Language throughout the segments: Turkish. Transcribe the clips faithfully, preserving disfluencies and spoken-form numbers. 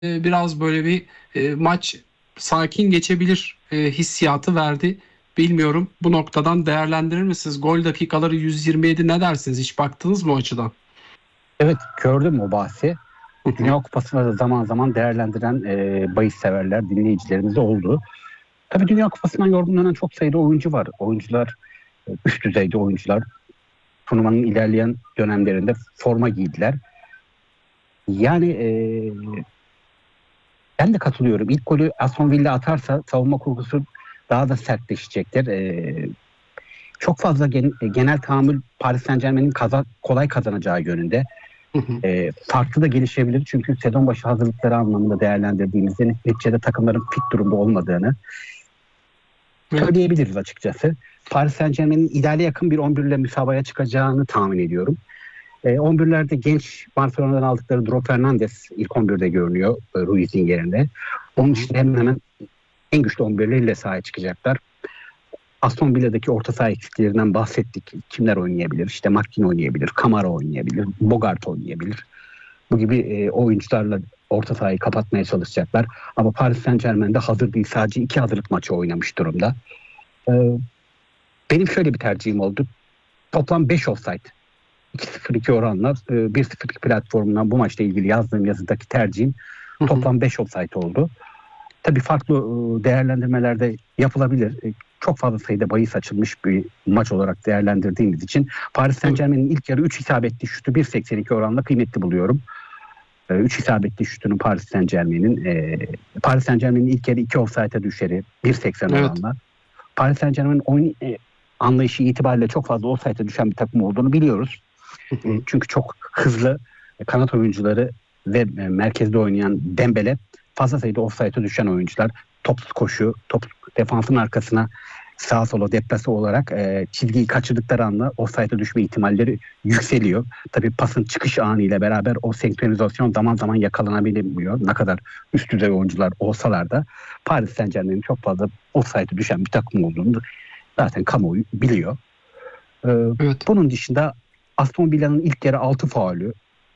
e, biraz böyle bir e, maç sakin geçebilir e, hissiyatı verdi. Bilmiyorum, bu noktadan değerlendirir misiniz? Gol dakikaları yüz yirmi yedi, ne dersiniz? Hiç baktınız mı o açıdan? Evet, gördüm o bahsi. Hı Dünya hı. Kupası'nda da zaman zaman değerlendiren e, bahis severler, dinleyicilerimiz de oldu. Tabii Dünya Kupası'ndan yorumlanan çok sayıda oyuncu var. Oyuncular, e, üst düzeyde oyuncular turnuvanın ilerleyen dönemlerinde forma giydiler. Yani e, ben de katılıyorum. İlk golü Aston Villa atarsa savunma kurgusu daha da sertleşecektir. E, çok fazla gen- genel tahammül Paris Saint-Germain'in kaza- kolay kazanacağı yönünde. Hı hı. E, farklı da gelişebilir çünkü sezon başı hazırlıkları anlamında değerlendirdiğimizde neticede takımların fit durumda olmadığını Evet. söyleyebiliriz açıkçası. Paris Saint-Germain'in ideale yakın bir on bir ile müsabakaya çıkacağını tahmin ediyorum. E, on birlerde genç Barcelona'dan aldıkları Dro Fernandes ilk on birde görünüyor e, Ruiz'in yerine. Hı Onun hı. dışında hemen hemen en güçlü on birleriyle sahaya çıkacaklar. Aston Villa'daki orta saha eksiklerinden bahsettik. Kimler oynayabilir? İşte Martin oynayabilir, Kamara oynayabilir, Bogart oynayabilir. Bu gibi e, oyuncularla orta sahayı kapatmaya çalışacaklar. Ama Paris Saint-Germain'de hazır değil. Sadece iki hazırlık maçı oynamış durumda. E, benim şöyle bir tercihim oldu. Toplam beş offside. iki sıfır iki oranla e, bir sıfır iki platformundan bu maçla ilgili yazdığım yazıdaki tercihim Hı hı. toplam beş offside oldu. Tabii farklı e, değerlendirmelerde yapılabilir. E, çok fazla sayıda bahis açılmış bir maç olarak değerlendirdiğimiz için Paris Tabii. Saint-Germain'in ilk yarı üç isabetli şutu bir seksen iki oranla kıymetli buluyorum. üç isabetli şutunun Paris Saint-Germain'in e, Paris Saint-Germain'in ilk yarı iki offside'a düşeri bir seksen Evet. oranla. Paris Saint-Germain'in oyun e, anlayışı itibariyle çok fazla offside'a düşen bir takım olduğunu biliyoruz. Hı E, hı. çünkü çok hızlı e, kanat oyuncuları ve e, merkezde oynayan Dembele fazla sayıda offside'a düşen oyuncular. Topsuz koşu, top defansın arkasına sağa sola deplase olarak e, çizgiyi kaçırdıkları anda offside'a düşme ihtimalleri yükseliyor. Tabii pasın çıkış anı ile beraber o senkronizasyon zaman zaman yakalanabiliyor. Ne kadar üst düzey oyuncular olsalar da Paris Saint-Germain'in çok fazla offside'a düşen bir takım olduğunu zaten kamuoyu biliyor. Ee, Evet. bunun dışında Aston Villa'nın ilk yarı altı faulü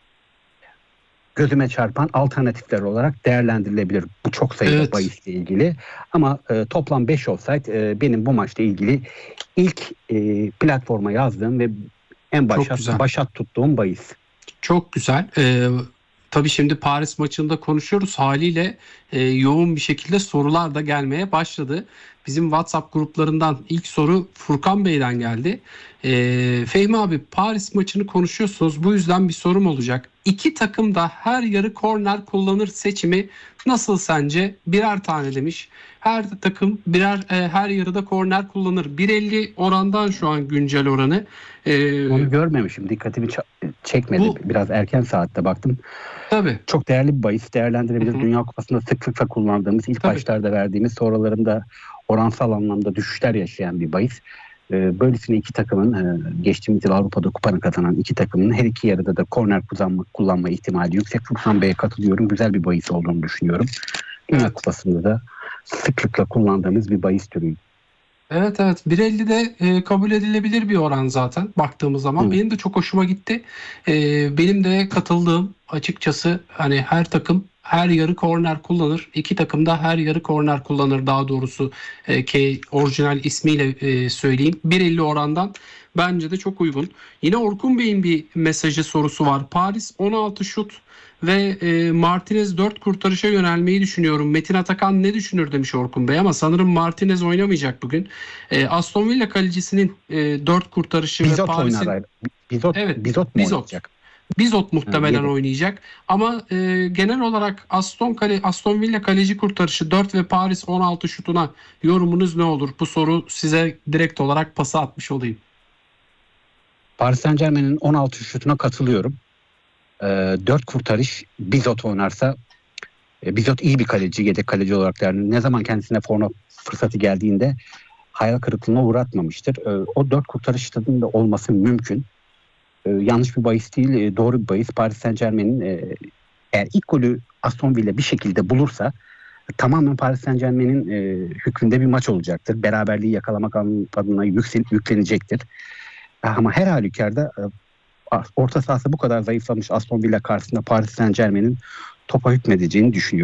gözüme çarpan alternatifler olarak değerlendirilebilir. Bu çok sayıda Evet. bahisle ilgili. Ama e, toplam beş offside e, benim bu maçla ilgili ilk e, platforma yazdığım ve en Çok başa güzel. başat tuttuğum bahis. Çok güzel. Ee, tabii şimdi Paris maçında konuşuyoruz. Haliyle e, yoğun bir şekilde sorular da gelmeye başladı. Bizim WhatsApp gruplarından ilk soru Furkan Bey'den geldi. Ee, Fehmi abi, Paris maçını konuşuyorsunuz. Bu yüzden bir sorum olacak. İki takım da her yarı korner kullanır seçimi nasıl sence? Birer tane demiş. Her takım birer e, her yarıda korner kullanır. bir elli orandan şu an güncel oranı. Ee, Onu görmemişim. Dikkatimi ça- çekmedi. bu Biraz erken saatte baktım. tabii. Çok değerli bir bahis, Hı değerlendirebilir. hı. Dünya Kupası'nda sıklıkla kullandığımız, ilk Tabii. başlarda verdiğimiz, sonralarında oransal anlamda düşüşler yaşayan bir bahis. Ee, böylesine iki takımın e, geçtiğimiz yıl Avrupa'da kupanı kazanan iki takımın her iki yarıda da korner kullanma, kullanma ihtimali yüksek. Furkan Bey'e katılıyorum. Güzel bir bahis olduğunu düşünüyorum. Dünya Evet. Kupası'nda da sıklıkla kullandığımız bir bahis türü. Evet, evet, bir elli de e, kabul edilebilir bir oran zaten baktığımız zaman. Evet. Benim de çok hoşuma gitti. E, benim de katıldığım, açıkçası hani her takım her yarı korner kullanır. İki takım da her yarı korner kullanır daha doğrusu, e, ki orijinal ismiyle e, söyleyeyim. bir elli orandan bence de çok uygun. Yine Orkun Bey'in bir mesajı, sorusu var. Paris on altı şut ve e, Martinez dört kurtarışa yönelmeyi düşünüyorum. Metin Atakan ne düşünür demiş Orkun Bey, ama sanırım Martinez oynamayacak bugün. E, Aston Villa kalecisinin e, dört kurtarışı ve Bizot oynar. Paris'in, ayrı. Bizot, evet, Bizot mu Bizot. oynayacak? Bizot Ha, muhtemelen yedek. oynayacak. Ama e, genel olarak Aston kale, Aston Villa kaleci kurtarışı dört ve Paris on altı şutuna yorumunuz ne olur? Bu soru size direkt olarak pası atmış olayım. Paris Saint-Germain'in on altı şutuna katılıyorum. E, dört kurtarış Bizot oynarsa. E, Bizot iyi bir kaleci, yedek kaleci olarak değerli. Ne zaman kendisine forma fırsatı geldiğinde hayal kırıklığına uğratmamıştır. E, o dört kurtarış tadında olması mümkün. E, yanlış bir bahis değil, e, doğru bir bahis. Paris Saint-Germain'in e, eğer ilk golü Aston Villa bir şekilde bulursa tamamen Paris Saint-Germain'in e, hükmünde bir maç olacaktır. Beraberliği yakalamak adına yüksel, yüklenecektir. Ama her halükarda e, orta sahası bu kadar zayıflamış Aston Villa karşısında Paris Saint-Germain'in topa hükmedeceğini düşünüyorum.